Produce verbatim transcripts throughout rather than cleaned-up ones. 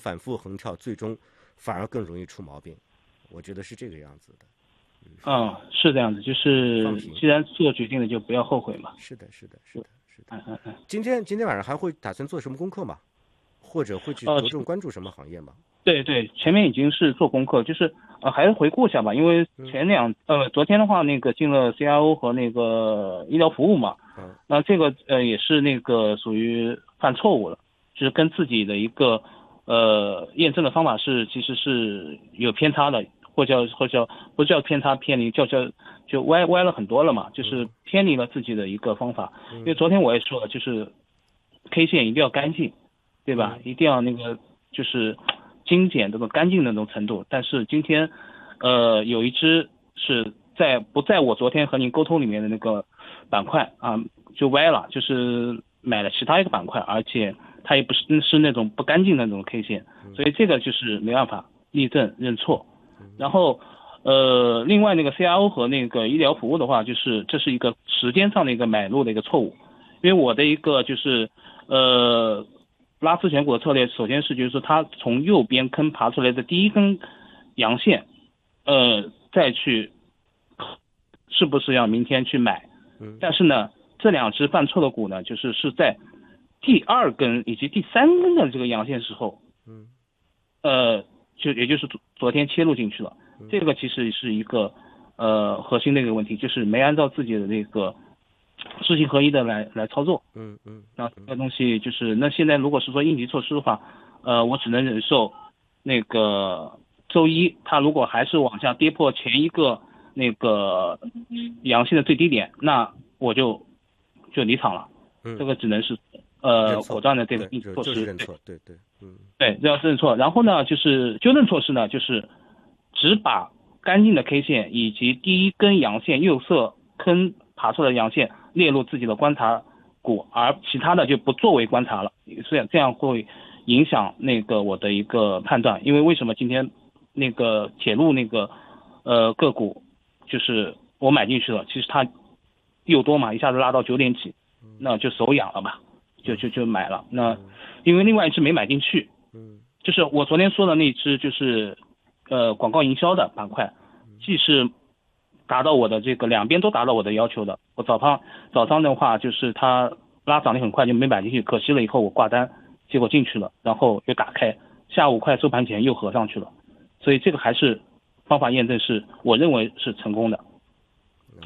反复横跳，最终反而更容易出毛病。我觉得是这个样子的。 嗯，是这样子，就是既然做决定了，就不要后悔嘛。 是的，是的，是的，是的。 嗯嗯嗯。 今天今天晚上还会打算做什么功课吗？或者会去着重关注什么行业吗？ 呃、对对，前面已经是做功课，就是呃还是回顾一下吧，因为前两、嗯、呃昨天的话那个进了 C I O 和那个医疗服务嘛， 嗯， 那这个呃也是那个属于犯错误了，就是跟自己的一个呃验证的方法是其实是有偏差的。或叫或叫不叫偏差偏离，叫叫就歪歪了很多了嘛，就是偏离了自己的一个方法。因为昨天我也说了，就是 K 线一定要干净，对吧？一定要那个就是精简这个干净的那种程度。但是今天，呃，有一只是在不在我昨天和您沟通里面的那个板块啊，就歪了，就是买了其他一个板块，而且它也不是是那种不干净的那种 K 线，所以这个就是没办法立正认错。然后，呃，另外那个 C I O 和那个医疗服务的话，就是这是一个时间上的一个买入的一个错误，因为我的一个就是呃拉次选股的策略，首先是就是说它从右边坑爬出来的第一根阳线，呃，再去是不是要明天去买？但是呢，这两只犯错的股呢，就是是在第二根以及第三根的这个阳线时候， 嗯， 呃。就也就是昨昨天切入进去了，这个其实是一个呃核心的一个问题，就是没按照自己的那个知行合一的来来操作。 嗯嗯。 那这个东西就是那现在如果是说应急措施的话，呃，我只能忍受那个周一它如果还是往下跌破前一个那个阳性的最低点，那我就就离场了。 嗯， 这个只能是呃果断的这个应急措施。 就是认错，对对，嗯， 对，这要认错。然后呢，就是纠正措施呢，就是只把干净的 K 线以及第一根阳线右侧坑爬出来的阳线列入自己的观察股，而其他的就不作为观察了。这样这样会影响那个我的一个判断。因为为什么今天那个铁路那个呃个股就是我买进去了，其实它又多嘛，一下子拉到九点几，那就手痒了吧。就就就买了，那因为另外一只没买进去， 嗯， 就是我昨天说的那只就是呃广告营销的板块，既是达到我的这个两边都达到我的要求的。我早上早上的话就是它拉涨得很快就没买进去，可惜了以后我挂单，结果进去了，然后又打开，下午快收盘前又合上去了，所以这个还是方法验证是我认为是成功的。 哦，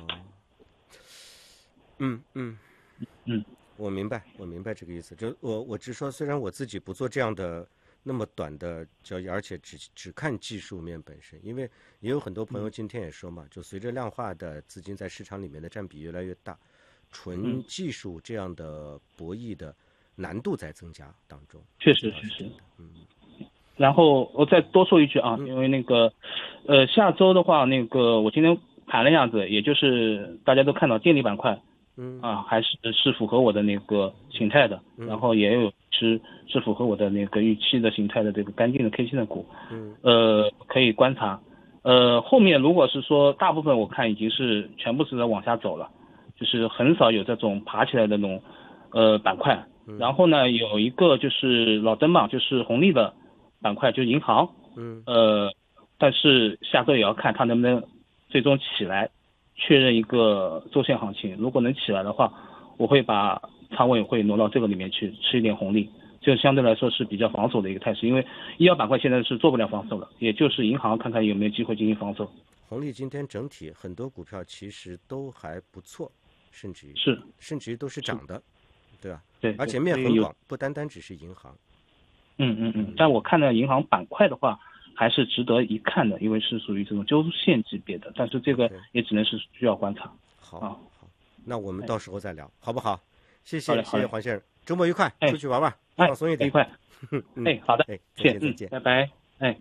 嗯嗯嗯。 我明白，我明白这个意思。就我我只说，虽然我自己不做这样的那么短的交易，而且只只看技术面本身，因为也有很多朋友今天也说嘛，就随着量化的资金在市场里面的占比越来越大，纯技术这样的博弈的难度在增加当中。 确实确实， 嗯。 然后我再多说一句啊，因为那个呃下周的话，那个我今天盘了一下子，也就是大家都看到电力板块。 嗯啊，还是是符合我的那个形态的，然后也有是是符合我的那个预期的形态的这个干净的 K 线的股， 嗯， 呃，可以观察，呃，后面如果是说大部分我看已经是全部是在往下走了，就是很少有这种爬起来的那种呃板块，然后呢有一个就是老登嘛，就是红利的板块，就是银行， 嗯， 呃，但是下周也要看它能不能最终起来。确认一个周线行情，如果能起来的话，我会把仓位会挪到这个里面去吃一点红利，这相对来说是比较防守的一个态势，因为医药板块现在是做不了防守了，也就是银行看看有没有机会进行防守。 红利今天整体很多股票其实都还不错，甚至于是甚至于都是涨的，对吧？ 对， 而且面很广，不单单只是银行。 嗯嗯嗯，但我看到银行板块的话。还是值得一看的，因为是属于这种周线级别的，但是这个也只能是需要观察。 好， 啊， 好，那我们到时候再聊，好不好？谢谢，谢谢黄先生，周末愉快， 哎、 出去玩玩， 哎、 放松一点。 愉快。哎，好的， 哎， 再见， 再见， 拜拜。哎，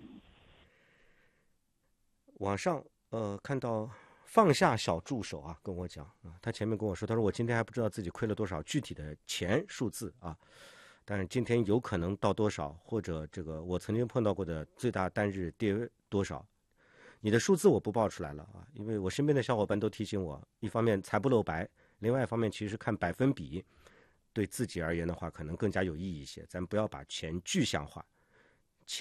网上呃看到放下小助手啊跟我讲啊，他前面跟我说，他说我今天还不知道自己亏了多少具体的钱数字啊。但是今天有可能到多少，或者这个我曾经碰到过的最大单日跌多少，你的数字我不报出来了啊，因为我身边的小伙伴都提醒我，一方面财不露白，另外一方面其实看百分比，对自己而言的话可能更加有意义一些，咱不要把钱具象化。